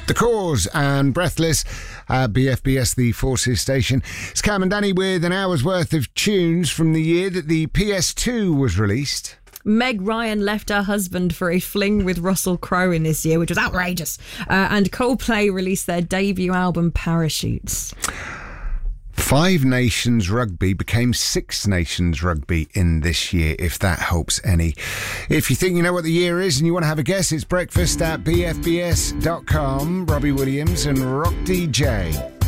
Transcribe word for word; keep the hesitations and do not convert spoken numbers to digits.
The Cause and Breathless, uh, B F B S, the Forces station. It's Cam and Danny with an hour's worth of tunes from the year that the P S two was released. Meg Ryan left her husband for a fling with Russell Crowe in this year, which was outrageous. Uh, and Coldplay released their debut album, Parachutes. Five Nations Rugby became Six Nations Rugby in this year, if that helps any. If you think you know what the year is and you want to have a guess, it's breakfast at b f b s dot com. Robbie Williams and Rock D J.